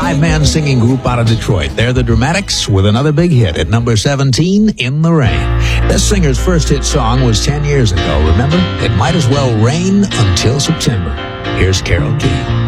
five-man singing group out of Detroit. They're the Dramatics with another big hit at number 17, In the Rain. This singer's first hit song was 10 years ago, remember? It might as well rain until September. Here's Carol Key.